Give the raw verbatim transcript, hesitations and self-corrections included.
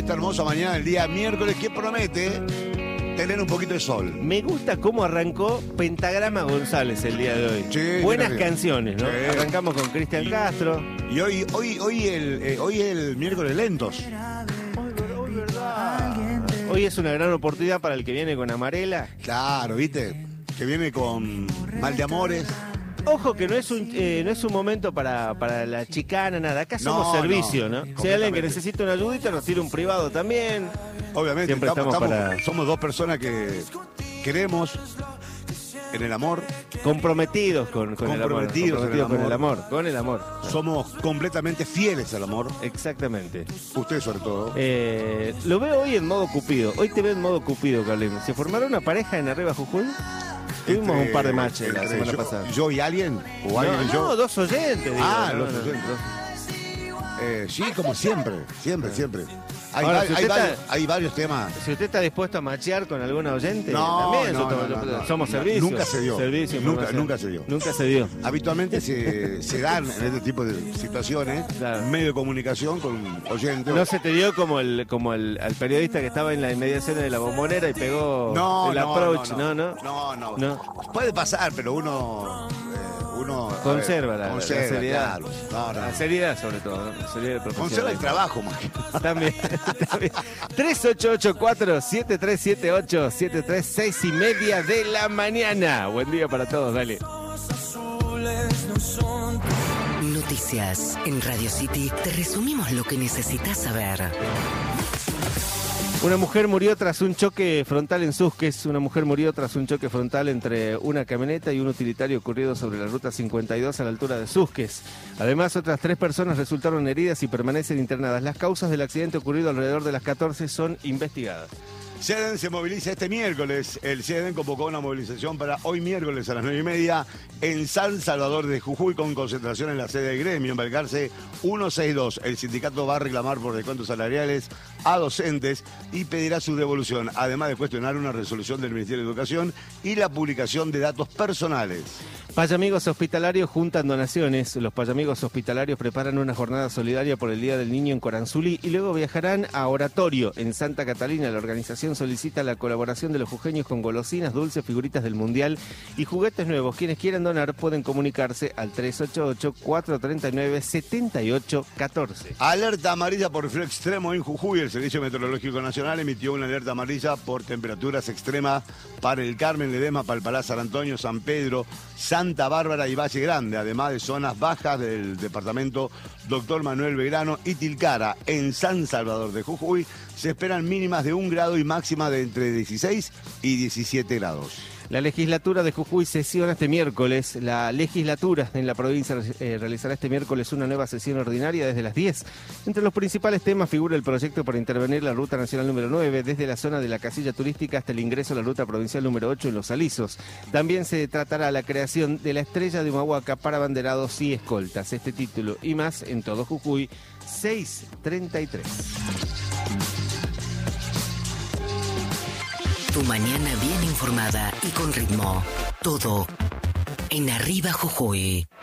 esta hermosa mañana, el día miércoles, que promete tener un poquito de sol. Me gusta cómo arrancó Pentagrama González el día de hoy. Sí, Buenas gracias. canciones, ¿no? Sí. Arrancamos con Cristian Castro. Y hoy, hoy, hoy, el, eh, hoy el miércoles lentos. Hoy, verdad. Hoy es una gran oportunidad para el que viene con Amarela. Claro, ¿viste? Que viene con Mal de Amores. Ojo que no es un eh, no es un momento para, para la chicana, nada. Acá somos No, servicio, no, ¿no? Si hay alguien que completamente. necesita una ayudita, nos tira un privado también. Obviamente, Siempre estamos, estamos estamos- para- somos dos personas que queremos en el amor. Comprometidos con, con el amor. Comprometidos en el con el amor. amor. Con el amor. Somos completamente fieles al amor. Exactamente. Usted sobre todo. Eh, lo veo hoy en modo Cupido. Hoy te veo en modo Cupido, Carlín. ¿Se formaron una pareja en Arriba Jujuy? Tuvimos Entre- un par de matches la entre semana yo, pasada. ¿Yo y alguien? ¿O No, alguien y yo? no, dos oyentes. digo, Ah, no, los no, oyentes. dos. Eh, sí, como siempre. Siempre, siempre. Hay, Ahora, va- si hay usted varios, está- hay varios temas. Si usted está dispuesto a machear con alguna oyente, No, también no, yo tomo- no, no, no. somos No, servicios. nunca se dio. Servicio, Nunca- información. nunca se dio. Nunca se dio. Habitualmente se, se dan en este tipo de situaciones Claro. medio de comunicación con oyentes. No se te dio como el como el al periodista que estaba en la inmediación de la bombonera y pegó No, el no, approach, no, ¿no? no, no, no. No. Puede pasar, pero uno, eh, uno a ver, Conserva la, la conserva, seriedad. claro. No, no. La seriedad sobre todo, ¿no? La seriedad profesional. Conserva el trabajo más que También, también. tres ocho ocho cuatro, siete tres siete ocho, siete tres seis y media de la mañana. Buen día para todos, dale. Noticias en Radio City. Te resumimos lo que necesitas saber. Una mujer murió tras un choque frontal en Susques. Una mujer murió tras un choque frontal entre una camioneta y un utilitario ocurrido sobre la ruta cincuenta y dos a la altura de Susques. Además, otras tres personas resultaron heridas y permanecen internadas. Las causas del accidente ocurrido alrededor de las catorce son investigadas. SEDEN se moviliza este miércoles. El SEDEN convocó una movilización para hoy miércoles a las nueve y media en San Salvador de Jujuy, con concentración en la sede del gremio, en Balcarce ciento sesenta y dos. El sindicato va a reclamar por descuentos salariales a docentes y pedirá su devolución, además de cuestionar una resolución del Ministerio de Educación y la publicación de datos personales. Payamigos hospitalarios juntan donaciones. Los payamigos hospitalarios preparan una jornada solidaria por el Día del Niño en Coranzulí y luego viajarán a Oratorio, en Santa Catalina. La organización solicita la colaboración de los jujeños con golosinas, dulces, figuritas del Mundial y juguetes nuevos. Quienes quieran donar pueden comunicarse al tres ocho ocho, cuatro tres nueve, siete ocho uno cuatro. Alerta amarilla por frío extremo en Jujuy. El Servicio Meteorológico Nacional emitió una alerta amarilla por temperaturas extremas para el Carmen, Ledesma, Palpalá, San Antonio, San Pedro, Santa Bárbara y Valle Grande, además de zonas bajas del departamento Doctor Manuel Belgrano y Tilcara. En San Salvador de Jujuy se esperan mínimas de un grado y máxima de entre dieciséis y diecisiete grados. La legislatura de Jujuy sesiona este miércoles. La legislatura en la provincia eh, realizará este miércoles una nueva sesión ordinaria desde las diez. Entre los principales temas figura el proyecto para intervenir la ruta nacional número nueve desde la zona de la casilla turística hasta el ingreso a la ruta provincial número ocho en Los Alisos. También se tratará la creación de la estrella de Humahuaca para banderados y escoltas. Este título y más en todo Jujuy, seis treinta y tres. Tu mañana bien informada y con ritmo. Todo en Arriba Jujuy.